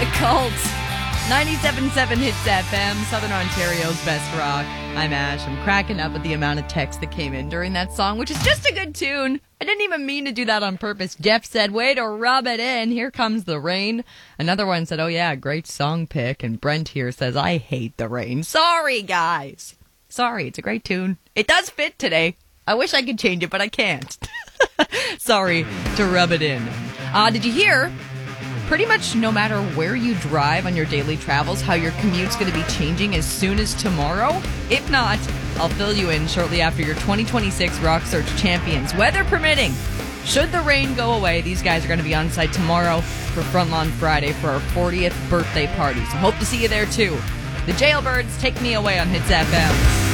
The Cult. 97.7 Hits FM, Southern Ontario's best rock. I'm Ash. I'm cracking up at the amount of text that came in during that song, which is just a good tune. I didn't even mean to do that on purpose. Jeff said, way to rub it in. Here comes the rain. Another one said, oh yeah, great song pick. And Brent here says, I hate the rain. Sorry, guys. Sorry, it's a great tune. It does fit today. I wish I could change it, but I can't. Sorry to rub it in. Did you hear? Pretty much no matter where you drive on your daily travels, how your commute's going to be changing as soon as tomorrow? If not, I'll fill you in shortly after your 2026 Rock Search Champions, weather permitting. Should the rain go away, these guys are going to be on site tomorrow for Front Lawn Friday for our 40th birthday party. So hope to see you there too. The Jailbirds, Take Me Away on Hits FM.